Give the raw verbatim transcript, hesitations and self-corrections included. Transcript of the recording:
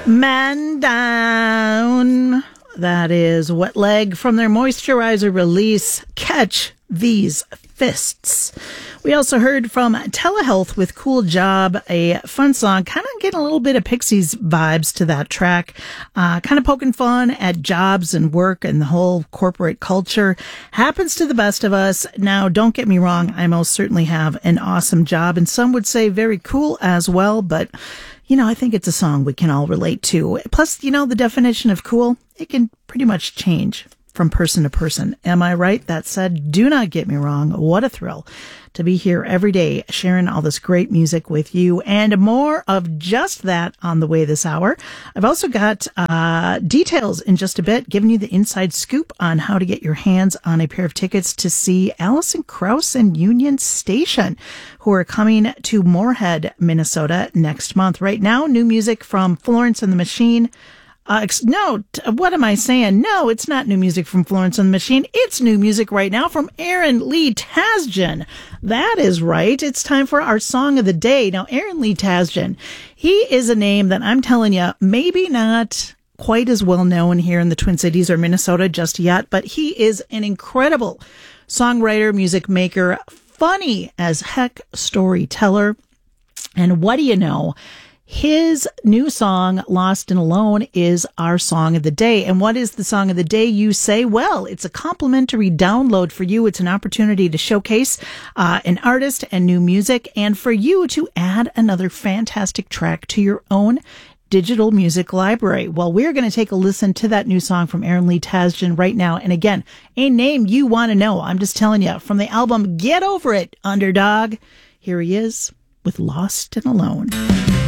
Man Down. That is Wet Leg from their Moisturizer release, Catch These Fists. We also heard from Telehealth with Cool Job, a fun song, kind of getting a little bit of Pixies vibes to that track, uh, kind of poking fun at jobs and work and the whole corporate culture. Happens to the best of us. Now, don't get me wrong, I most certainly have an awesome job, and some would say very cool as well, but you know, I think it's a song we can all relate to. Plus, you know, the definition of cool, it can pretty much change from person to person. Am I right? That said, do not get me wrong. What a thrill to be here every day sharing all this great music with you, and more of just that on the way this hour. I've also got uh, details in just a bit, giving you the inside scoop on how to get your hands on a pair of tickets to see Alison Krauss and Union Station, who are coming to Moorhead, Minnesota next month. Right now, new music from Florence and the Machine. Uh, ex- no, t- what am I saying? No, it's not new music from Florence and the Machine. It's new music right now from Aaron Lee Tasjan. That is right. It's time for our song of the day. Now, Aaron Lee Tasjan, he is a name that I'm telling you, maybe not quite as well known here in the Twin Cities or Minnesota just yet, but he is an incredible songwriter, music maker, funny as heck storyteller. And what do you know? His new song, Lost and Alone, is our song of the day. And what is the song of the day, you say? Well, it's a complimentary download for you. It's an opportunity to showcase uh, an artist and new music, and for you to add another fantastic track to your own digital music library. Well, we're going to take a listen to that new song from Aaron Lee Tasjan right now. And again, a name you want to know. I'm just telling you, from the album Get Over It, Underdog, here he is with Lost and Alone.